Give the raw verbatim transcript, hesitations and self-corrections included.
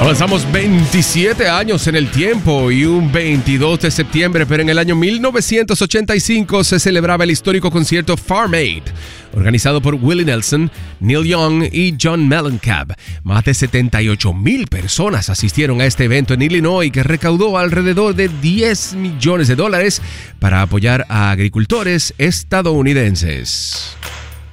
Avanzamos veintisiete años en el tiempo y un veintidós de septiembre, pero en el año mil novecientos ochenta y cinco se celebraba el histórico concierto Farm Aid, organizado por Willie Nelson, Neil Young y John Mellencamp. Más de setenta y ocho mil personas asistieron a este evento en Illinois, que recaudó alrededor de diez millones de dólares para apoyar a agricultores estadounidenses.